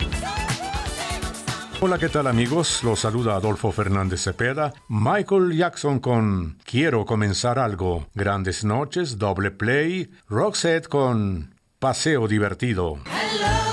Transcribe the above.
Hola, ¿qué tal amigos? Los saluda Adolfo Fernández Cepeda. Michael Jackson con Quiero comenzar algo. Grandes noches, doble play. Roxette con Paseo divertido. Hello.